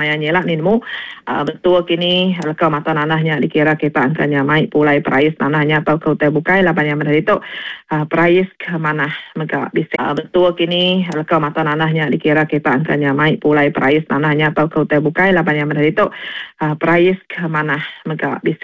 nyelak ni nemu betul kini lekau mata nanahnya dikira kita angkanya mai pulai price nanahnya atau kau terbukai lah banyak mana itu price ke mana mega bisa betul kini lekau mata nanahnya dikira kita angkanya mai pulai price nanahnya atau kau terbukai lah banyak mana itu price ke mana mega bisa